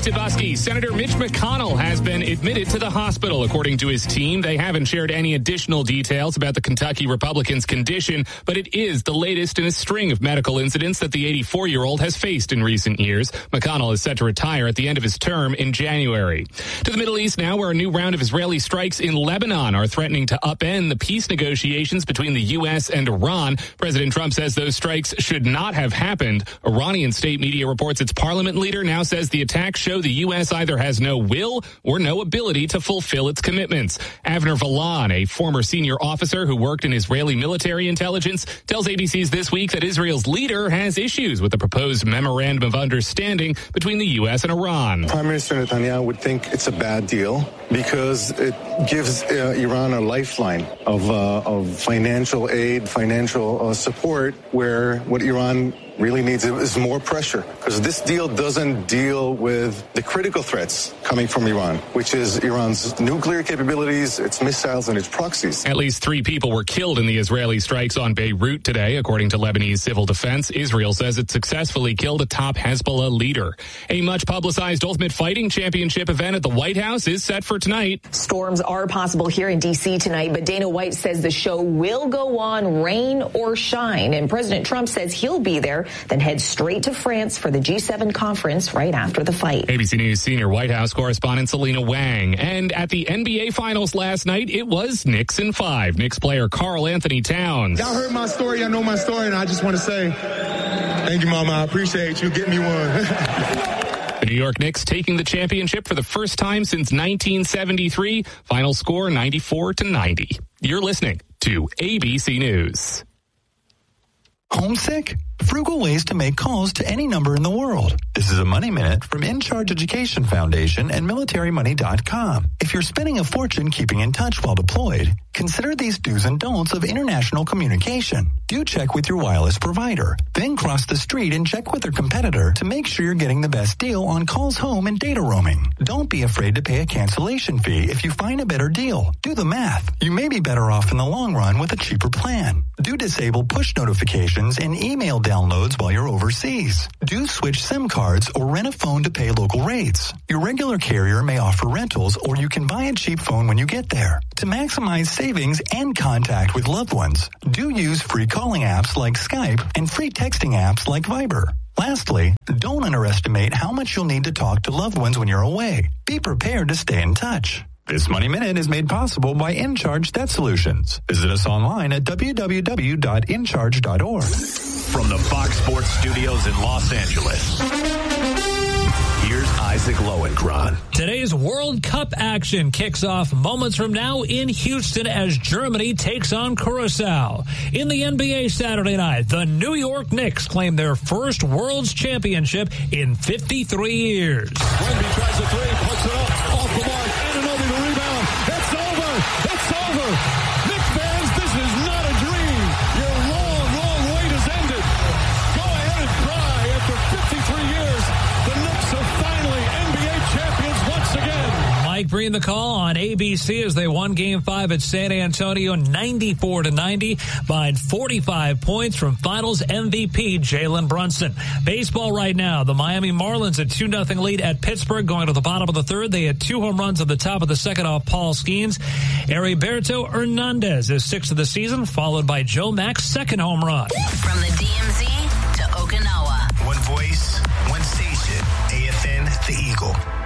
to Busky. Senator Mitch McConnell has been admitted to the hospital. According to his team, they haven't shared any additional details about the Kentucky Republican's condition, but it is the latest in a string of medical incidents that the 84-year-old has faced in recent years. McConnell is set to retire at the end of his term in January. To the Middle East now, where a new round of Israeli strikes in Lebanon are threatening to upend the peace negotiations between the U.S. and Iran. President Trump says those strikes should not have happened. Iranian state media reports its parliament leader now says the attacks show the U.S. either has no will or no ability to fulfill its commitments. Avner Valan, a former senior officer who worked in Israeli military intelligence, tells ABC's This Week that Israel's leader has issues with the proposed memorandum of understanding between the U.S. and Iran. Prime Minister Netanyahu would think it's a bad deal because it gives Iran a lifeline of financial aid, financial support, where what Iran really needs is more pressure, because this deal doesn't deal with the critical threats coming from Iran, which is Iran's nuclear capabilities, its missiles, and its proxies. At least 3 people were killed in the Israeli strikes on Beirut today, according to Lebanese civil defense. Israel says it successfully killed a top Hezbollah leader. A much-publicized Ultimate Fighting Championship event at the White House is set for tonight. Storms are possible here in D.C. tonight, but Dana White says the show will go on, rain or shine, and President Trump says he'll be there, then head straight to France for the G7 conference right after the fight. ABC News senior White House correspondent Selena Wang. And at the NBA Finals last night, it was Knicks in 5. Knicks player Karl Anthony Towns. Y'all heard my story, y'all know my story, and I just want to say thank you, Mama. I appreciate you getting me one. The New York Knicks taking the championship for the first time since 1973. Final score 94-90. You're listening to ABC News. Homesick? Frugal ways to make calls to any number in the world. This is a Money Minute from In Charge Education Foundation and MilitaryMoney.com. If you're spending a fortune keeping in touch while deployed, consider these do's and don'ts of international communication. Do check with your wireless provider. Then cross the street and check with their competitor to make sure you're getting the best deal on calls home and data roaming. Don't be afraid to pay a cancellation fee if you find a better deal. Do the math. You may be better off in the long run with a cheaper plan. Do disable push notifications and email downloads while you're overseas. Do switch SIM cards or rent a phone to pay local rates. Your regular carrier may offer rentals, or you can buy a cheap phone when you get there. To maximize savings and contact with loved ones, do use free calling apps like Skype and free texting apps like Viber. Lastly, don't underestimate how much you'll need to talk to loved ones when you're away. Be prepared to stay in touch. This Money Minute is made possible by InCharge Debt Solutions. Visit us online at www.incharge.org. From the Fox Sports Studios in Los Angeles, here's Isaac Lowenkron. Today's World Cup action kicks off moments from now in Houston as Germany takes on Curaçao. In the NBA Saturday night, the New York Knicks claim their first World's Championship in 53 years. Wemby tries a three, puts it up, off the mark, Anunoby the rebound. It's over! It's over! Knicks fans, this is not a dream. Your long, long wait has ended. Go ahead and cry. After 53 years, the Knicks are finally NBA champions once again. Mike Breen the call on ABC as they won Game 5 at San Antonio 94-90 behind 45 points from Finals MVP Jalen Brunson. Baseball right now, the Miami Marlins a 2-0 lead at Pittsburgh going to the bottom of the third. They had 2 home runs at the top of the second off Paul Skeens. Heriberto Hernandez is 6th of the season, followed by Joe Mack's second home run. From the DMZ to Okinawa. One voice, one station, AFN, The Eagle.